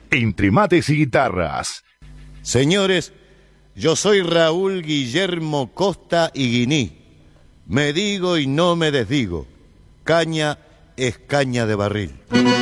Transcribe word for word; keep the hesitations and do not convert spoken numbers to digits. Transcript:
entre mates y guitarras. Señores, yo soy Raúl Guillermo Costa y Guiní. Me digo y no me desdigo. Caña es caña de barril.